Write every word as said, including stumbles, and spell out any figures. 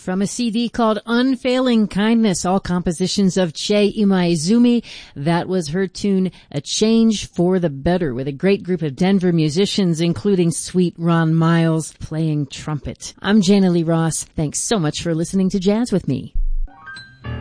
from a C D called Unfailing Kindness, all compositions of Chei Imaizumi. That was her tune, A Change for the Better, with a great group of Denver musicians, including Sweet Ron Miles playing trumpet. I'm Jana Lee Ross. Thanks so much for listening to Jazz with Me.